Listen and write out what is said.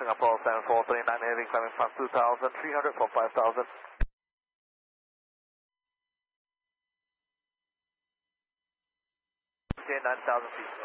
Singapore 7439, heading climbing past 2,300 for 5,000. 9,000 feet.